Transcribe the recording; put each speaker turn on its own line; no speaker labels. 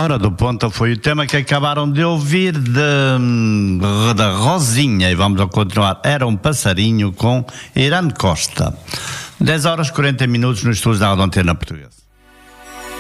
Hora do Ponta foi o tema que acabaram de ouvir da Rosinha, e vamos a continuar. Era um passarinho com Irã Costa. 10 horas 40 minutos nos estudos da Antena Portuguesa.